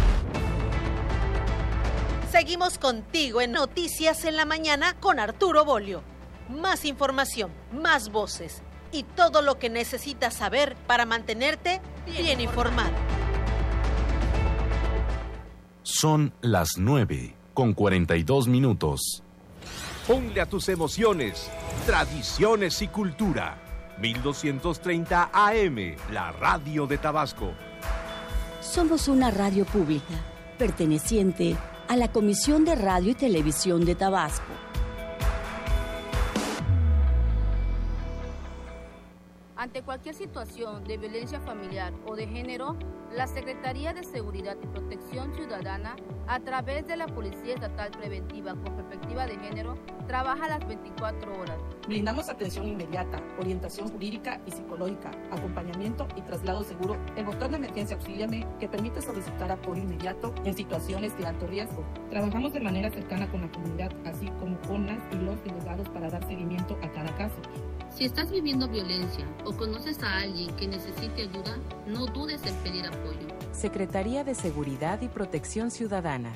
Seguimos contigo en Noticias en la Mañana con Arturo Bolio. Más información, más voces y todo lo que necesitas saber para mantenerte bien informado. Son las 9:42. Ponle a tus emociones, tradiciones y cultura. 1230 AM, la radio de Tabasco. Somos una radio pública, perteneciente a la Comisión de Radio y Televisión de Tabasco. Ante cualquier situación de violencia familiar o de género, la Secretaría de Seguridad y Protección Ciudadana, a través de la Policía Estatal Preventiva con Perspectiva de Género, trabaja las 24 horas. Brindamos atención inmediata, orientación jurídica y psicológica, acompañamiento y traslado seguro. El botón de emergencia Auxíliame, que permite solicitar apoyo inmediato en situaciones de alto riesgo. Trabajamos de manera cercana con la comunidad, así como con las y los delegados para dar seguimiento a cada caso. Si estás viviendo violencia o conoces a alguien que necesite ayuda, no dudes en pedir apoyo. Secretaría de Seguridad y Protección Ciudadana.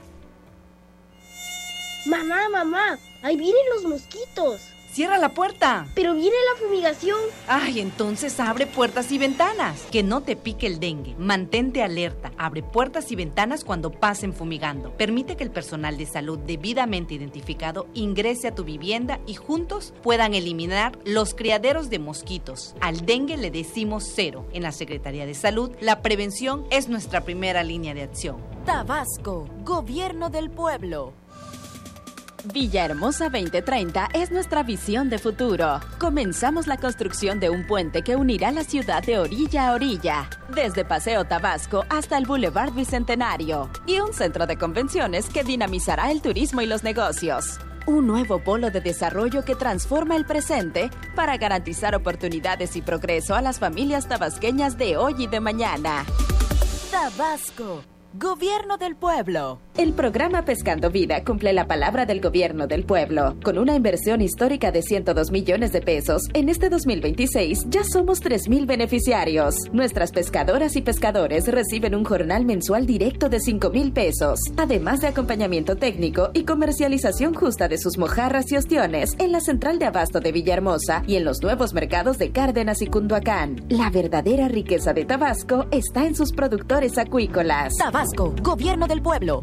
Mamá, ahí vienen los mosquitos. ¡Cierra la puerta! ¡Pero viene la fumigación! ¡Ay, entonces abre puertas y ventanas! Que no te pique el dengue. Mantente alerta. Abre puertas y ventanas cuando pasen fumigando. Permite que el personal de salud debidamente identificado ingrese a tu vivienda y juntos puedan eliminar los criaderos de mosquitos. Al dengue le decimos 0. En la Secretaría de Salud, la prevención es nuestra primera línea de acción. Tabasco, Gobierno del Pueblo. Villahermosa 2030 es nuestra visión de futuro. Comenzamos la construcción de un puente que unirá la ciudad de orilla a orilla, desde Paseo Tabasco hasta el Boulevard Bicentenario, y un centro de convenciones que dinamizará el turismo y los negocios. Un nuevo polo de desarrollo que transforma el presente para garantizar oportunidades y progreso a las familias tabasqueñas de hoy y de mañana. Tabasco, Gobierno del Pueblo. El programa Pescando Vida cumple la palabra del Gobierno del Pueblo. Con una inversión histórica de 102 millones de pesos, en este 2026 ya somos 3,000 beneficiarios. Nuestras pescadoras y pescadores reciben un jornal mensual directo de 5,000 pesos, además de acompañamiento técnico y comercialización justa de sus mojarras y ostiones en la central de abasto de Villahermosa y en los nuevos mercados de Cárdenas y Cunduacán. La verdadera riqueza de Tabasco está en sus productores acuícolas. Tabasco, Gobierno del Pueblo.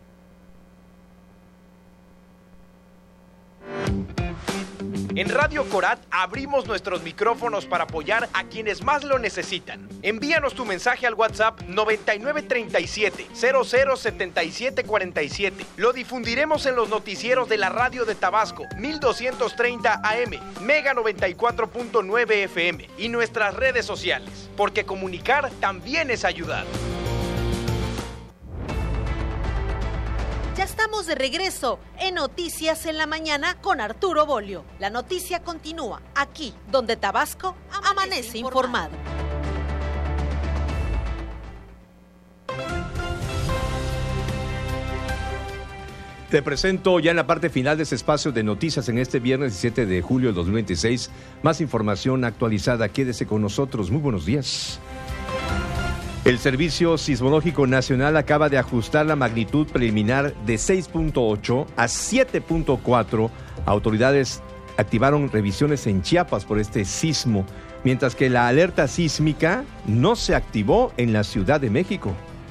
En Radio Corat abrimos nuestros micrófonos para apoyar a quienes más lo necesitan. Envíanos tu mensaje al WhatsApp 9937-007747. Lo difundiremos en los noticieros de la radio de Tabasco, 1230 AM, Mega 94.9 FM y nuestras redes sociales, porque comunicar también es ayudar. Ya estamos de regreso en Noticias en la Mañana con Arturo Bolio. La noticia continúa aquí, donde Tabasco amanece informado. Te presento ya en la parte final de este espacio de noticias en este viernes 17 de julio del 2026. Más información actualizada. Quédese con nosotros. Muy buenos días. El Servicio Sismológico Nacional acaba de ajustar la magnitud preliminar de 6.8 a 7.4. Autoridades activaron revisiones en Chiapas por este sismo, mientras que la alerta sísmica no se activó en la Ciudad de México.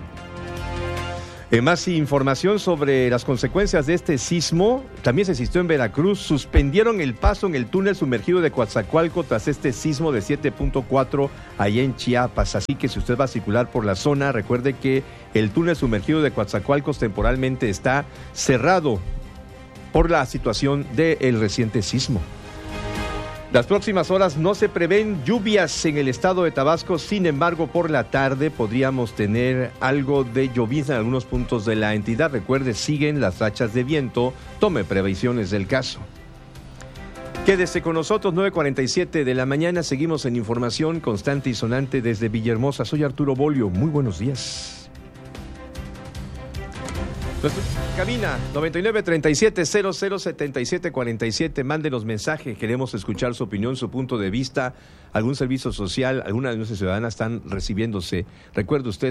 Más información sobre las consecuencias de este sismo. También se sintió en Veracruz. Suspendieron el paso en el túnel sumergido de Coatzacoalcos tras este sismo de 7.4 allá en Chiapas. Así que si usted va a circular por la zona, recuerde que el túnel sumergido de Coatzacoalcos temporalmente está cerrado por la situación del reciente sismo. Las próximas horas no se prevén lluvias en el estado de Tabasco, sin embargo, por la tarde podríamos tener algo de llovizna en algunos puntos de la entidad. Recuerde, siguen las rachas de viento, tome previsiones del caso. Quédese con nosotros, 9:47 de la mañana, seguimos en información constante y sonante desde Villahermosa. Soy Arturo Bolio, muy buenos días. Cabina 9937-007747. Mándenos mensaje, queremos escuchar su opinión, su punto de vista, algún servicio social, alguna de nuestras ciudadanas están recibiéndose. Recuerde usted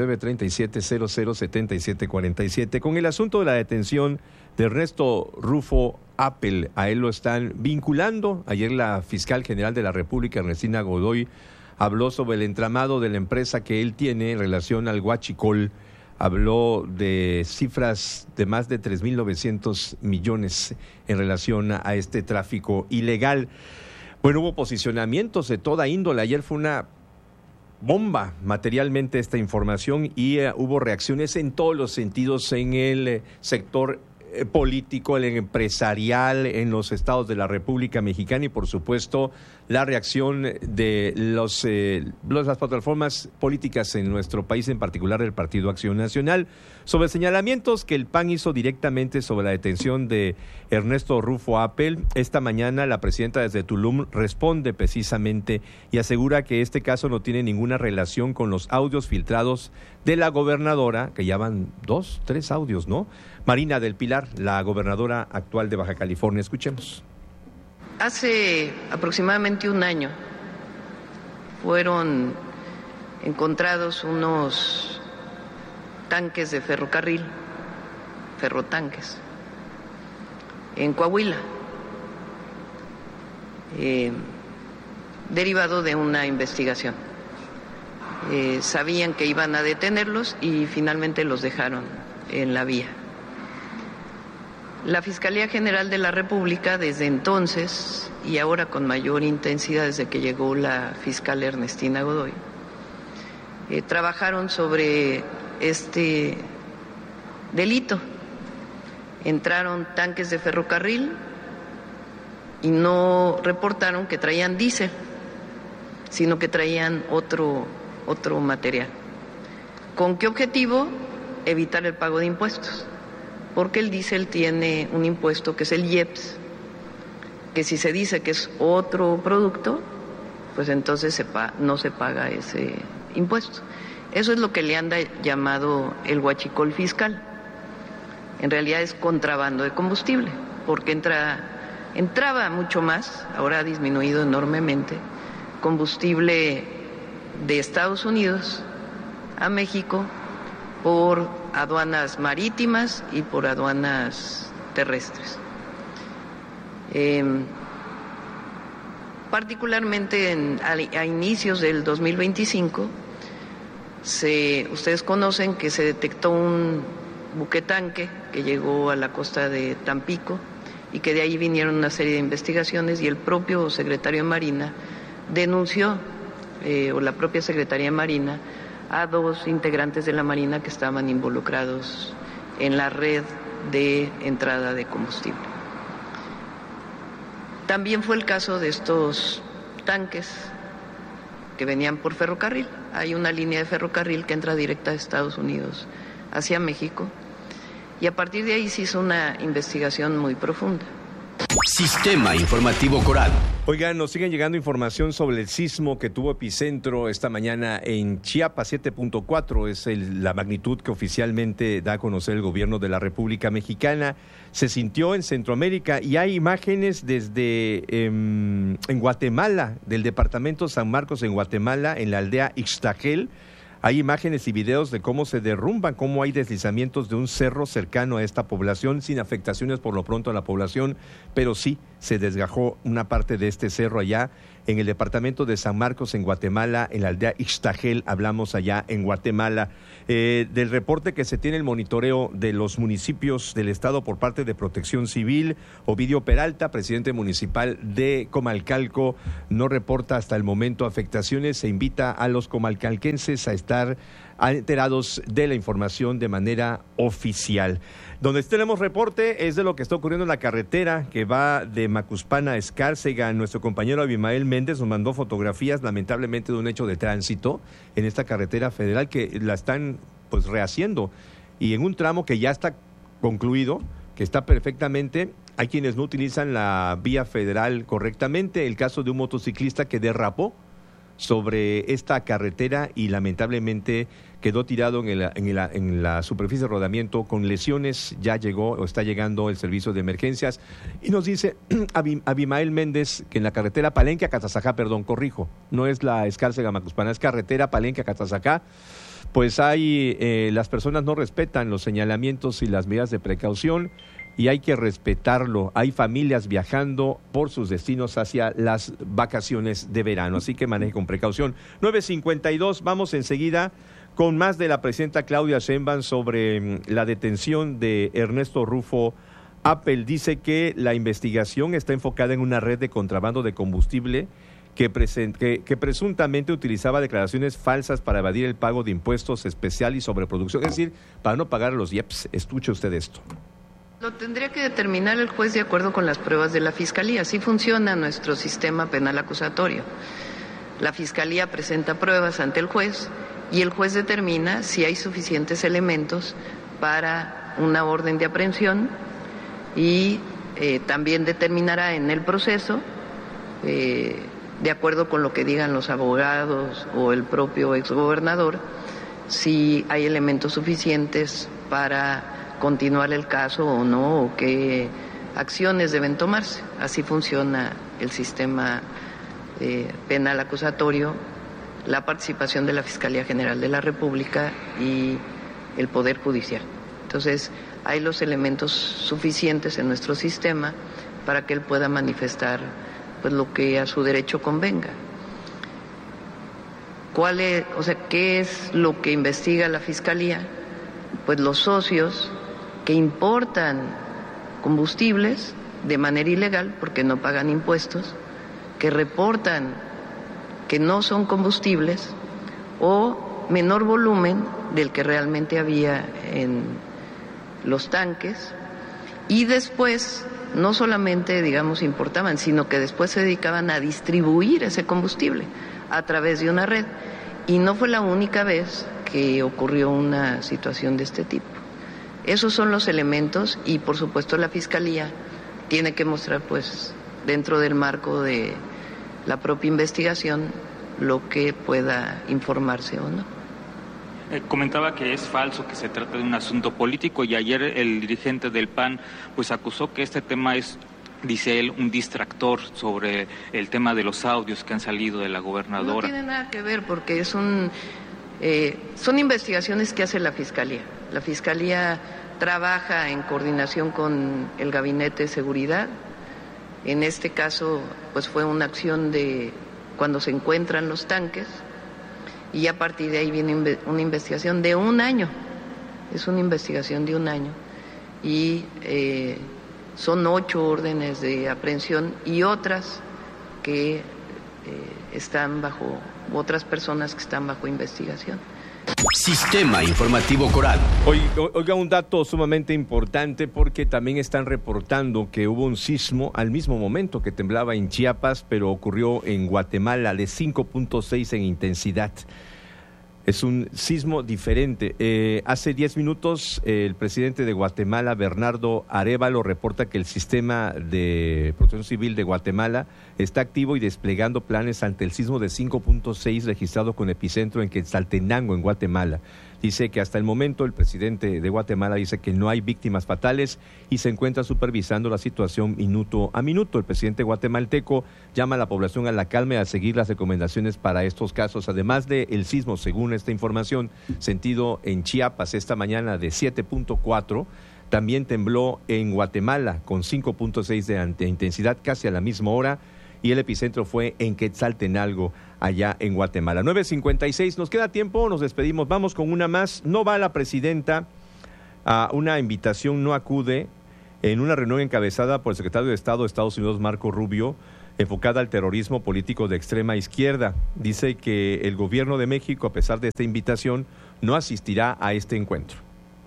9937-007747. Con el asunto de la detención de Ernesto Rufo Appel, a él lo están vinculando. Ayer la fiscal general de la República, Ernestina Godoy, habló sobre el entramado de la empresa que él tiene en relación al huachicol. Habló de cifras de más de 3.900 millones en relación a este tráfico ilegal. Bueno, hubo posicionamientos de toda índole. Ayer fue una bomba materialmente esta información y hubo reacciones en todos los sentidos en el sector político, el empresarial, en los estados de la República Mexicana y por supuesto la reacción de las plataformas políticas en nuestro país, en particular el Partido Acción Nacional, sobre señalamientos que el PAN hizo directamente sobre la detención de Ernesto Rufo Appel. Esta mañana la presidenta desde Tulum responde precisamente y asegura que este caso no tiene ninguna relación con los audios filtrados de la gobernadora, que ya van 2, 3 audios, ¿no? Marina del Pilar, la gobernadora actual de Baja California. Escuchemos. Hace aproximadamente un año fueron encontrados unos tanques de ferrocarril, ferrotanques, en Coahuila, derivado de una investigación. Sabían que iban a detenerlos y finalmente los dejaron en la vía. La Fiscalía General de la República desde entonces y ahora con mayor intensidad desde que llegó la fiscal Ernestina Godoy, trabajaron sobre este delito. Entraron tanques de ferrocarril y no reportaron que traían diésel, sino que traían otro material. ¿Con qué objetivo? Evitar el pago de impuestos. Porque el diésel tiene un impuesto que es el IEPS, que si se dice que es otro producto, pues entonces no se paga ese impuesto. Eso es lo que le han llamado el huachicol fiscal. En realidad es contrabando de combustible, porque entraba mucho más, ahora ha disminuido enormemente, combustible de Estados Unidos a México por aduanas marítimas y por aduanas terrestres. Particularmente a inicios del 2025, ustedes conocen que se detectó un buque tanque que llegó a la costa de Tampico y que de ahí vinieron una serie de investigaciones y el propio secretario de Marina denunció, o la propia Secretaría de Marina, a 2 integrantes de la Marina que estaban involucrados en la red de entrada de combustible. También fue el caso de estos tanques que venían por ferrocarril. Hay una línea de ferrocarril que entra directa de Estados Unidos hacia México y a partir de ahí se hizo una investigación muy profunda. Sistema Informativo Coral. Oigan, nos siguen llegando información sobre el sismo que tuvo epicentro esta mañana en Chiapas. 7.4 es la magnitud que oficialmente da a conocer el gobierno de la República Mexicana. Se sintió en Centroamérica y hay imágenes desde en Guatemala, del departamento San Marcos en Guatemala, en la aldea Ixtagel. Hay imágenes y videos de cómo se derrumban, cómo hay deslizamientos de un cerro cercano a esta población, sin afectaciones por lo pronto a la población, pero sí se desgajó una parte de este cerro allá en el departamento de San Marcos, en Guatemala, en la aldea Ixtajel, hablamos allá en Guatemala. Del reporte que se tiene el monitoreo de los municipios del estado por parte de Protección Civil, Ovidio Peralta, presidente municipal de Comalcalco, no reporta hasta el momento afectaciones. Se invita a los comalcalquenses a estar enterados de la información de manera oficial. Donde tenemos reporte es de lo que está ocurriendo en la carretera que va de Macuspana a Escárcega. Nuestro compañero Abimael Méndez nos mandó fotografías, lamentablemente, de un hecho de tránsito en esta carretera federal que la están pues rehaciendo, y en un tramo que ya está concluido, que está perfectamente. Hay quienes no utilizan la vía federal correctamente. El caso de un motociclista que derrapó sobre esta carretera y lamentablemente quedó tirado en la superficie de rodamiento con lesiones. Ya llegó o está llegando el servicio de emergencias y nos dice Abimael Méndez que en la carretera Palenque a Catazajá, no es la Escárcega Macuspana, es carretera Palenque a Catazajá, pues hay las personas no respetan los señalamientos y las medidas de precaución, y hay que respetarlo. Hay familias viajando por sus destinos hacia las vacaciones de verano, así que maneje con precaución. 9:52, vamos enseguida con más de la presidenta Claudia Sheinbaum sobre la detención de Ernesto Rufo Appel. Dice que la investigación está enfocada en una red de contrabando de combustible que presuntamente utilizaba declaraciones falsas para evadir el pago de impuestos especial y sobreproducción, es decir, para no pagar a los IEPS. Escuche usted esto. Lo tendría que determinar el juez de acuerdo con las pruebas de la Fiscalía. Así funciona nuestro sistema penal acusatorio. La Fiscalía presenta pruebas ante el juez y el juez determina si hay suficientes elementos para una orden de aprehensión y también determinará en el proceso, de acuerdo con lo que digan los abogados o el propio exgobernador, si hay elementos suficientes para continuar el caso o no, o qué acciones deben tomarse. Así funciona el sistema penal acusatorio, la participación de la Fiscalía General de la República y el Poder Judicial. Entonces, hay los elementos suficientes en nuestro sistema para que él pueda manifestar pues lo que a su derecho convenga. ¿Qué es lo que investiga la Fiscalía? Pues los socios que importan combustibles de manera ilegal porque no pagan impuestos, que reportan que no son combustibles o menor volumen del que realmente había en los tanques, y después no solamente, importaban, sino que después se dedicaban a distribuir ese combustible a través de una red. Y no fue la única vez que ocurrió una situación de este tipo. Esos son los elementos y, por supuesto, la Fiscalía tiene que mostrar, pues, dentro del marco de la propia investigación, lo que pueda informarse o no. Comentaba que es falso, que se trata de un asunto político, y ayer el dirigente del PAN pues acusó que este tema es, dice él, un distractor sobre el tema de los audios que han salido de la gobernadora. No tiene nada que ver porque son investigaciones que hace la Fiscalía. La Fiscalía trabaja en coordinación con el Gabinete de Seguridad. En este caso, pues fue una acción de cuando se encuentran los tanques, y a partir de ahí viene una investigación de 1 año. Es una investigación de 1 año. Y son 8 órdenes de aprehensión y otras que están bajo, otras personas que están bajo investigación. Sistema Informativo Coral. Oiga, un dato sumamente importante, porque también están reportando que hubo un sismo al mismo momento que temblaba en Chiapas, pero ocurrió en Guatemala, de 5.6 en intensidad. Es un sismo diferente. Hace 10 minutos el presidente de Guatemala, Bernardo Arévalo, reporta que el sistema de protección civil de Guatemala está activo y desplegando planes ante el sismo de 5.6 registrado con epicentro en Quetzaltenango, en Guatemala. Dice que hasta el momento el presidente de Guatemala dice que no hay víctimas fatales y se encuentra supervisando la situación minuto a minuto. El presidente guatemalteco llama a la población a la calma y a seguir las recomendaciones para estos casos. Además del sismo, según esta información, sentido en Chiapas esta mañana de 7.4. También tembló en Guatemala con 5.6 de intensidad casi a la misma hora, y el epicentro fue en Quetzaltenango, allá en Guatemala. 9:56, nos queda tiempo, nos despedimos, vamos con una más. No va la presidenta a una invitación, no acude en una reunión encabezada por el secretario de Estado de Estados Unidos, Marco Rubio, enfocada al terrorismo político de extrema izquierda. Dice que el gobierno de México, a pesar de esta invitación, no asistirá a este encuentro.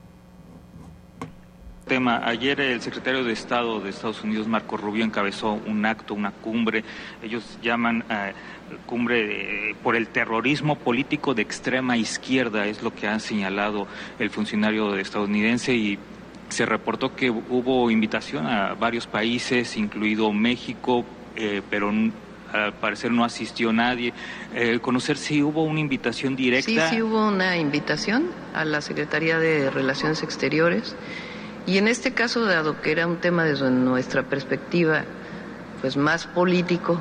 Ayer el secretario de Estado de Estados Unidos, Marco Rubio, encabezó un acto, una cumbre. Ellos llaman cumbre por el terrorismo político de extrema izquierda, es lo que ha señalado el funcionario estadounidense, y se reportó que hubo invitación a varios países, incluido México, pero al parecer no asistió nadie. Conocer si hubo una invitación directa. Sí hubo una invitación a la Secretaría de Relaciones Exteriores. Y en este caso, dado que era un tema desde nuestra perspectiva, pues más político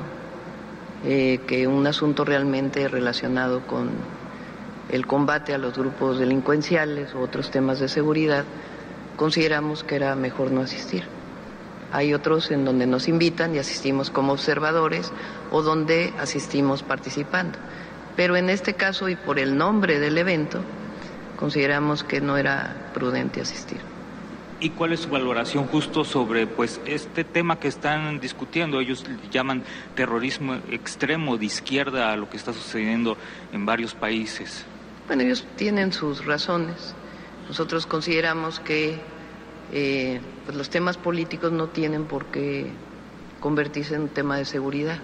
que un asunto realmente relacionado con el combate a los grupos delincuenciales u otros temas de seguridad, consideramos que era mejor no asistir. Hay otros en donde nos invitan y asistimos como observadores o donde asistimos participando. Pero en este caso, y por el nombre del evento, consideramos que no era prudente asistir. ¿Y cuál es su valoración justo sobre este tema que están discutiendo? Ellos llaman terrorismo extremo de izquierda a lo que está sucediendo en varios países. Bueno, ellos tienen sus razones. Nosotros consideramos que los temas políticos no tienen por qué convertirse en un tema de seguridad,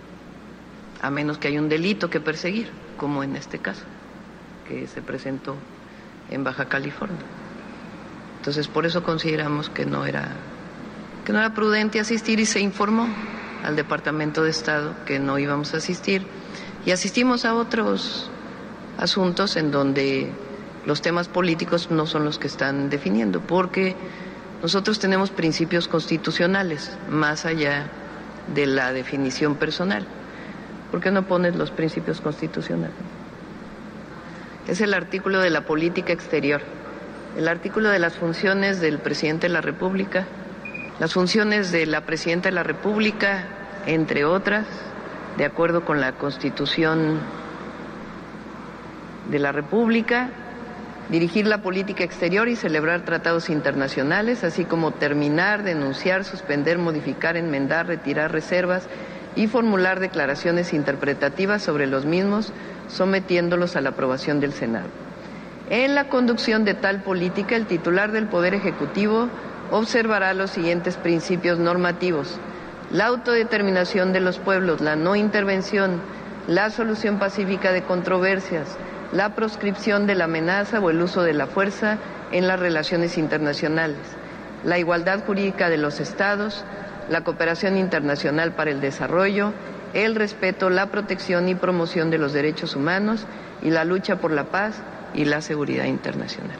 a menos que haya un delito que perseguir, como en este caso, que se presentó en Baja California. Entonces, por eso consideramos que no era prudente asistir, y se informó al Departamento de Estado que no íbamos a asistir, y asistimos a otros asuntos en donde los temas políticos no son los que están definiendo, porque nosotros tenemos principios constitucionales más allá de la definición personal. ¿Por qué no pones los principios constitucionales? Es el artículo de la política exterior, el artículo de las funciones del presidente de la República, las funciones de la presidenta de la República, entre otras, de acuerdo con la Constitución de la República, dirigir la política exterior y celebrar tratados internacionales, así como terminar, denunciar, suspender, modificar, enmendar, retirar reservas y formular declaraciones interpretativas sobre los mismos, sometiéndolos a la aprobación del Senado. En la conducción de tal política, el titular del Poder Ejecutivo observará los siguientes principios normativos: la autodeterminación de los pueblos, la no intervención, la solución pacífica de controversias, la proscripción de la amenaza o el uso de la fuerza en las relaciones internacionales, la igualdad jurídica de los Estados, la cooperación internacional para el desarrollo, el respeto, la protección y promoción de los derechos humanos y la lucha por la paz y la seguridad internacional.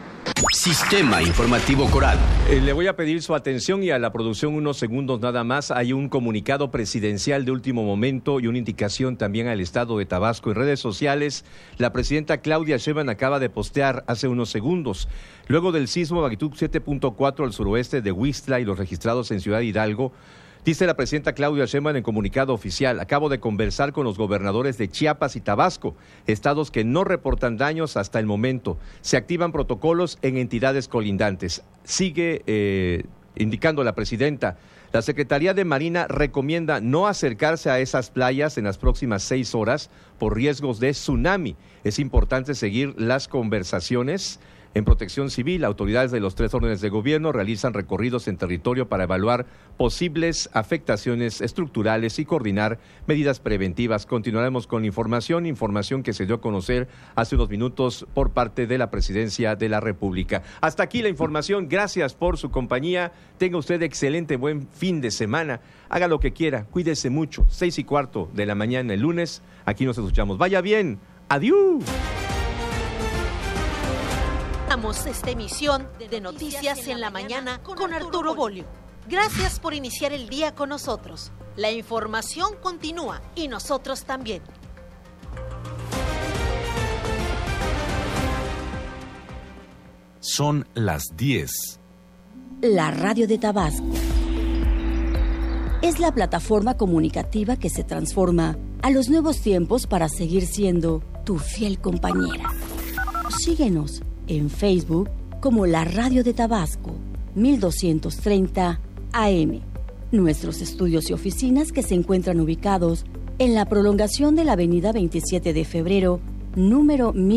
Sistema Informativo Coral. Le voy a pedir su atención y a la producción unos segundos nada más. Hay un comunicado presidencial de último momento y una indicación también al Estado de Tabasco. En redes sociales, la presidenta Claudia Sheinbaum acaba de postear hace unos segundos: luego del sismo magnitud 7.4 al suroeste de Huixtla y los registrados en Ciudad Hidalgo, dice la presidenta Claudia Sheinbaum en comunicado oficial: acabo de conversar con los gobernadores de Chiapas y Tabasco, estados que no reportan daños hasta el momento. Se activan protocolos en entidades colindantes. Sigue indicando la presidenta: la Secretaría de Marina recomienda no acercarse a esas playas en las próximas 6 horas por riesgos de tsunami. Es importante seguir las conversaciones. En Protección Civil, autoridades de los 3 órdenes de gobierno realizan recorridos en territorio para evaluar posibles afectaciones estructurales y coordinar medidas preventivas. Continuaremos con información que se dio a conocer hace unos minutos por parte de la Presidencia de la República. Hasta aquí la información. Gracias por su compañía. Tenga usted excelente buen fin de semana. Haga lo que quiera. Cuídese mucho. 6:15 de la mañana el lunes. Aquí nos escuchamos. Vaya bien. Adiós. Esta emisión de Noticias en la Mañana con Arturo Bolio. Gracias por iniciar el día con nosotros. La información continúa y nosotros también. Son las 10. La Radio de Tabasco es la plataforma comunicativa que se transforma a los nuevos tiempos para seguir siendo tu fiel compañera. Síguenos en Facebook como La Radio de Tabasco, 1230 AM. Nuestros estudios y oficinas que se encuentran ubicados en la prolongación de la avenida 27 de febrero, número